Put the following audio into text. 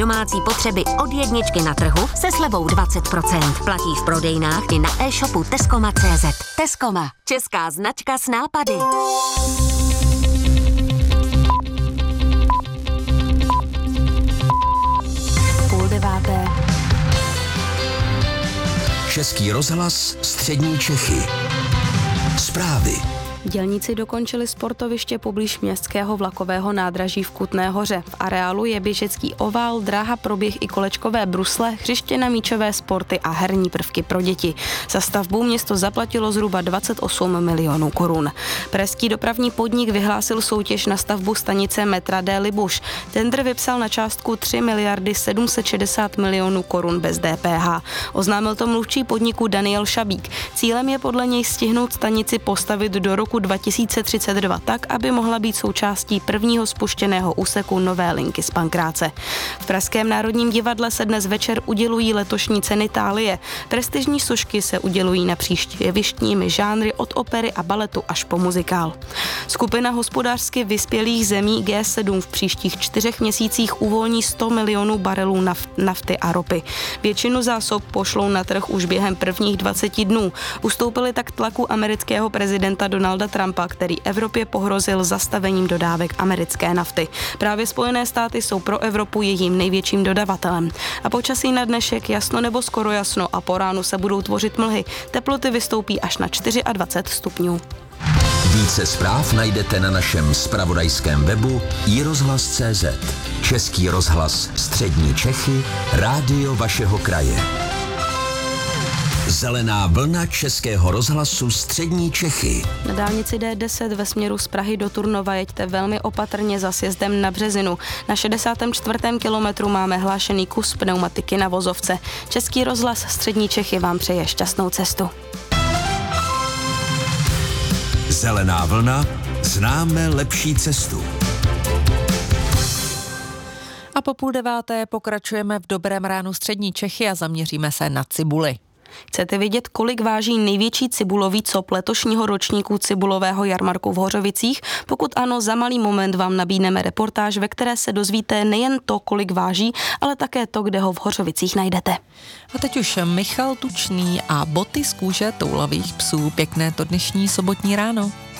domácí potřeby od jedničky na trhu se slevou 20%. Platí v prodejnách i na e-shopu Tescoma.cz. Tescoma. Česká značka s nápady. Půl deváté. Český rozhlas Střední Čechy. Zprávy. Dělníci dokončili sportoviště poblíž městského vlakového nádraží v Kutné Hoře. V areálu je běžecký ovál, dráha pro běh i kolečkové brusle, hřiště na míčové sporty a herní prvky pro děti. Za stavbu město zaplatilo zhruba 28 milionů korun. Pražský dopravní podnik vyhlásil soutěž na stavbu stanice metra D. Libuš. Tendr vypsal na částku 3 miliardy 760 milionů korun bez DPH. Oznámil to mluvčí podniku Daniel Šabík. Cílem je podle něj stihnout stanici postavit do roku 2032 tak, aby mohla být součástí prvního spuštěného úseku nové linky z Pankráce. V Pražském národním divadle se dnes večer udělují letošní ceny Thálie. Prestižní sošky se udělují napříč jevištními žánry od opery a baletu až po muzikál. Skupina hospodářsky vyspělých zemí G7 v příštích 4 měsících uvolní 100 milionů barelů nafty a ropy. Většinu zásob pošlou na trh už během prvních 20 dnů. Ustoupili tak tlaku amerického prezidenta Donalda Trumpa, který Evropě pohrozil zastavením dodávek americké nafty. Právě Spojené státy jsou pro Evropu jejím největším dodavatelem. A počasí na dnešek jasno nebo skoro jasno a po ránu se budou tvořit mlhy. Teploty vystoupí až na 24 stupňů. Více zpráv najdete na našem zpravodajském webu iRozhlas.cz. Český rozhlas Střední Čechy, rádio vašeho kraje. Zelená vlna Českého rozhlasu Střední Čechy. Na dálnici D10 ve směru z Prahy do Turnova jeďte velmi opatrně za sjezdem na Březinu. Na 64. kilometru máme hlášený kus pneumatiky na vozovce. Český rozhlas Střední Čechy vám přeje šťastnou cestu. Zelená vlna, známe lepší cestu. A po 8:30 pokračujeme v Dobrém ránu Střední Čechy a zaměříme se na cibuli. Chcete vědět, kolik váží největší cibulový cop letošního ročníku cibulového jarmarku v Hořovicích? Pokud ano, za malý moment vám nabídneme reportáž, ve které se dozvíte nejen to, kolik váží, ale také to, kde ho v Hořovicích najdete. A teď už Michal Tučný a boty z kůže toulavých psů. Pěkné to dnešní sobotní ráno.